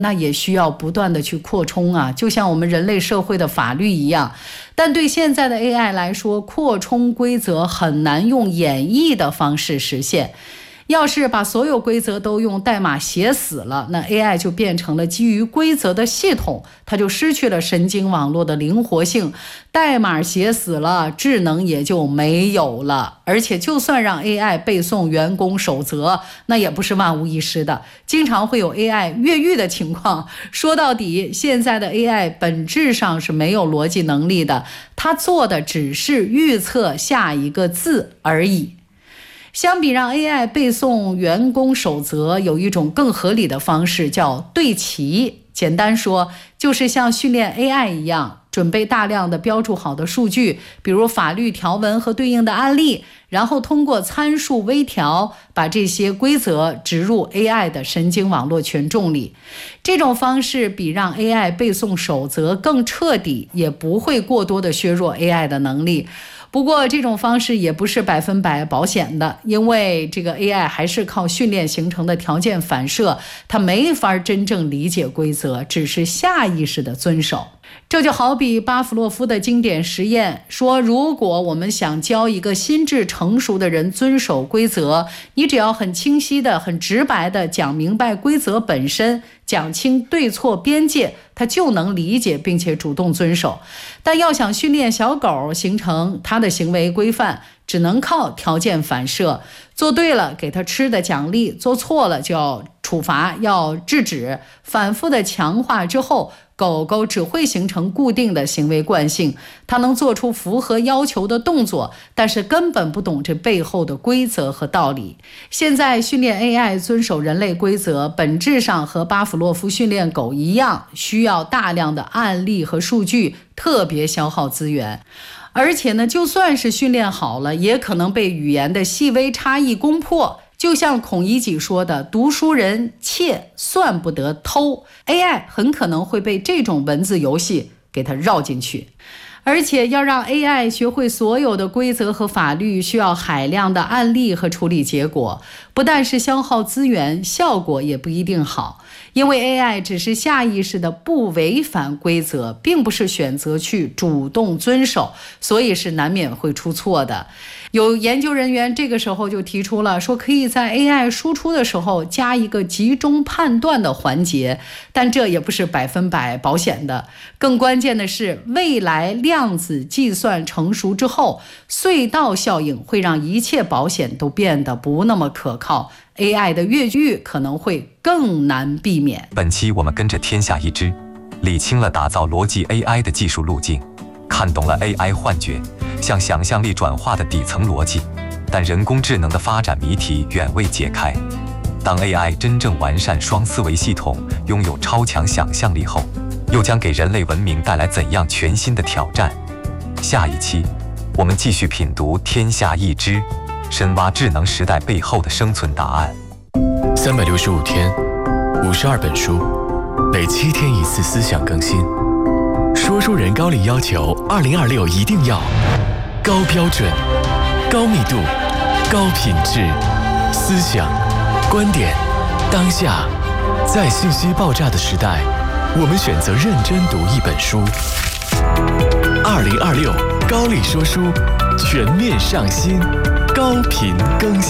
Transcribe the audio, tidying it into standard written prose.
那也需要不断的去扩充啊，就像我们人类社会的法律一样。但对现在的 AI 来说，扩充规则很难用演绎的方式实现。要是把所有规则都用代码写死了，那 AI 就变成了基于规则的系统，它就失去了神经网络的灵活性。代码写死了，智能也就没有了。而且就算让 AI 背诵员工守则，那也不是万无一失的，经常会有 AI 越狱的情况。说到底，现在的 AI 本质上是没有逻辑能力的，它做的只是预测下一个字而已。相比让 AI 背诵员工守则，有一种更合理的方式叫对齐。简单说，就是像训练 AI 一样，准备大量的标注好的数据，比如法律条文和对应的案例，然后通过参数微调，把这些规则植入 AI 的神经网络权重里。这种方式比让 AI 背诵守则更彻底，也不会过多的削弱 AI 的能力。不过这种方式也不是100%保险的，因为这个 AI 还是靠训练形成的条件反射，它没法真正理解规则，只是下意识的遵守。这就好比巴甫洛夫的经典实验，说如果我们想教一个心智成熟的人遵守规则，你只要很清晰的、很直白的讲明白规则本身，讲清对错边界，他就能理解并且主动遵守。但要想训练小狗形成它的行为规范，只能靠条件反射，做对了给它吃的奖励，做错了就要处罚，要制止，反复的强化之后，狗狗只会形成固定的行为惯性，它能做出符合要求的动作，但是根本不懂这背后的规则和道理。现在训练 AI 遵守人类规则，本质上和巴甫洛夫训练狗一样，需要大量的案例和数据，特别消耗资源。而且呢，就算是训练好了，也可能被语言的细微差异攻破。就像孔乙己说的，读书人窃算不得偷， AI 很可能会被这种文字游戏给它绕进去。而且要让 AI 学会所有的规则和法律，需要海量的案例和处理结果，不但是消耗资源，效果也不一定好。因为 AI 只是下意识的不违反规则，并不是选择去主动遵守，所以是难免会出错的。有研究人员这个时候就提出了，说可以在 AI 输出的时候加一个集中判断的环节，但这也不是100%保险的。更关键的是，未来量子计算成熟之后，隧道效应会让一切保险都变得不那么可靠， AI 的越狱可能会更难避免。 本期我们跟着天下一知，理清了打造逻辑 AI 的技术路径，看懂了 AI 幻觉向想象力转化的底层逻辑，但人工智能的发展谜题远未解开。当 AI 真正完善双思维系统，拥有超强想象力后，又将给人类文明带来怎样全新的挑战？下一期我们继续品读天下一知，深挖智能时代背后的生存答案。 365天，52本书，每7天1次思想更新。说书人高力要求2026一定要高标准、高密度、高品质，思想、观点，当下，在信息爆炸的时代，我们选择认真读一本书。2026高力说书全面上新，高频更新。